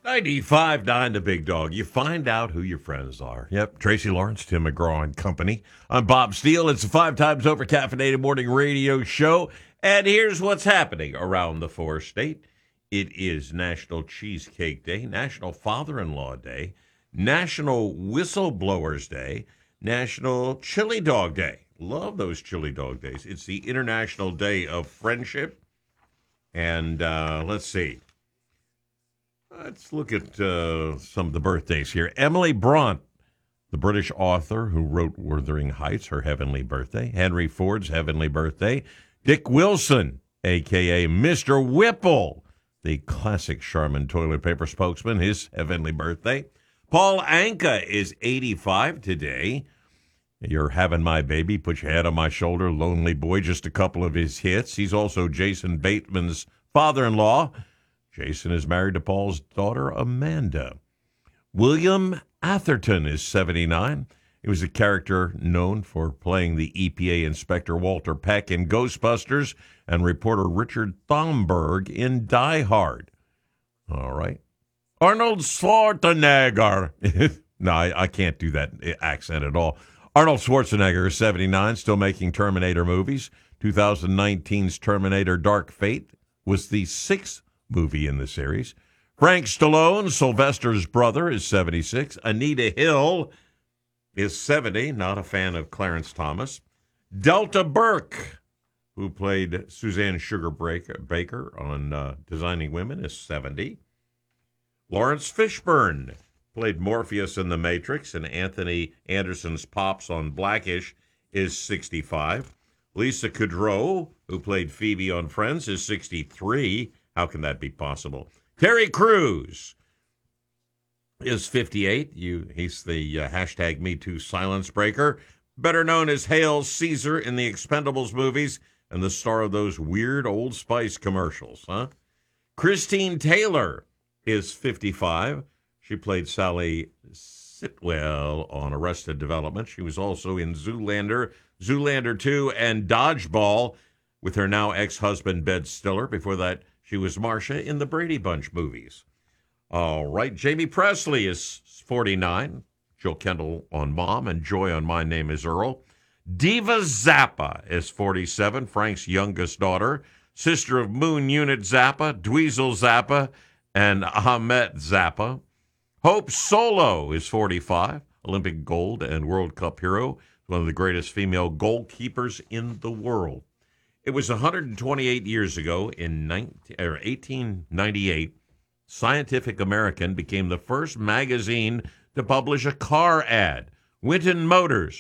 95.9 The Big Dog. You find out who your friends are. Yep, Tracy Lawrence, Tim McGraw and Company. I'm Bob Steele. It's a 5 times over caffeinated morning radio show. And here's what's happening around the four-state. It is National Cheesecake Day, National Father-in-Law Day, National Whistleblowers Day, National Chili Dog Day. Love those chili dog days. It's the International Day of Friendship. And let's see. Let's look at some of the birthdays here. Emily Bront, the British author who wrote Wuthering Heights, her heavenly birthday. Henry Ford's heavenly birthday. Dick Wilson, a.k.a. Mr. Whipple, the classic Charmin toilet paper spokesman, his heavenly birthday. Paul Anka is 85 today. You're Having My Baby, Put Your Head on My Shoulder, Lonely Boy, just a couple of his hits. He's also Jason Bateman's father-in-law. Jason is married to Paul's daughter, Amanda. William Atherton is 79. He was a character known for playing the EPA Inspector Walter Peck in Ghostbusters and reporter Richard Thomberg in Die Hard. All right. Arnold Schwarzenegger. No, I can't do that accent at all. Arnold Schwarzenegger is 79, still making Terminator movies. 2019's Terminator Dark Fate was the sixth movie in the series. Frank Stallone, Sylvester's brother, is 76. Anita Hill is 70, not a fan of Clarence Thomas. Delta Burke, who played Suzanne Sugar Baker on Designing Women, is 70. Lawrence Fishburne played Morpheus in The Matrix, and Anthony Anderson's Pops on Blackish is 65. Lisa Kudrow, who played Phoebe on Friends, is 63. How can that be possible? Terry Crews is 58. He's the hashtag MeToo silence breaker, better known as Hail Caesar in the Expendables movies and the star of those weird Old Spice commercials, huh? Christine Taylor is 55. She played Sally Sitwell on Arrested Development. She was also in Zoolander, Zoolander 2, and Dodgeball with her now ex-husband, Ben Stiller. Before that, she was Marcia in the Brady Bunch movies. All right, Jamie Presley is 49. Jill Kendall on Mom and Joy on My Name is Earl. Diva Zappa is 47, Frank's youngest daughter, sister of Moon Unit Zappa, Dweezil Zappa, and Ahmet Zappa. Hope Solo is 45, Olympic gold and World Cup hero, one of the greatest female goalkeepers in the world. It was 128 years ago, in 1898, Scientific American became the first magazine to publish a car ad. Winton Motors